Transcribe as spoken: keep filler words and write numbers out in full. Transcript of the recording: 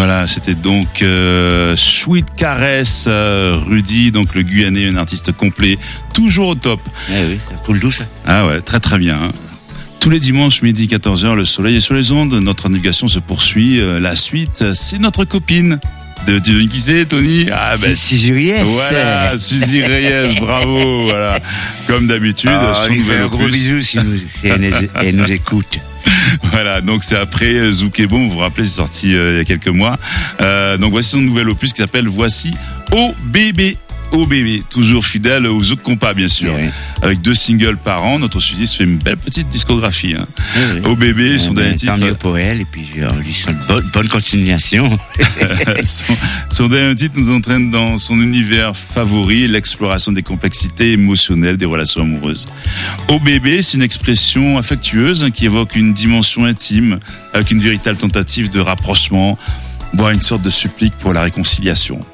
Voilà, c'était donc euh, Sweet Caress, euh, Rudy, donc le Guyanais, un artiste complet, toujours au top. Eh oui, ça coule douce. Ah ouais, très très bien. Hein. Tous les dimanches, midi, quatorze heures, le soleil est sur les ondes, notre navigation se poursuit. Euh, la suite, c'est notre copine. De Dieu qui c'est, Tony? Ah ben, Suzy Reyes. Voilà, Suzy Reyes, bravo, voilà. Comme d'habitude, oh, son nouvel un opus. gros bisou si, nous, si elle, elle nous écoute. Voilà, donc c'est après Zouk est bon, vous vous rappelez, c'est sorti euh, il y a quelques mois. Euh, donc voici son nouvel opus qui s'appelle Voici O B B. O B B, toujours fidèle au Zouk Compas, bien sûr. Oui. Avec deux singles par an, notre Suzy se fait une belle petite discographie. Hein. Oui, oui. O B B, son dernier titre. Tant mieux pour elle, et puis je lui souhaite bonne, bonne continuation. son, son dernier titre nous entraîne dans son univers favori, l'exploration des complexités émotionnelles des relations amoureuses. O B B, c'est une expression affectueuse qui évoque une dimension intime, avec une véritable tentative de rapprochement, voire une sorte de supplique pour la réconciliation.